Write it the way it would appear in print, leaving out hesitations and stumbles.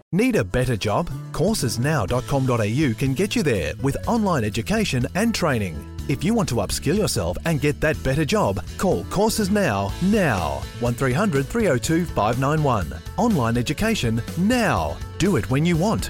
Need a better job? Coursesnow.com.au can get you there with online education and training. If you want to upskill yourself and get that better job, call Courses Now. 1300 302 591. Online education now. Do it when you want.